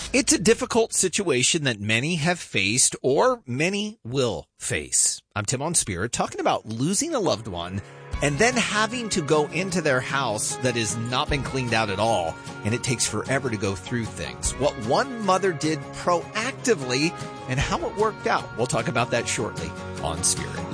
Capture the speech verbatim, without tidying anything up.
It's a difficult situation that many have faced or many will face. I'm Tim on Spirit, talking about losing a loved one and then having to go into their house that has not been cleaned out at all, and it takes forever to go through things. What one mother did proactively and how it worked out. We'll talk about that shortly on Spirit.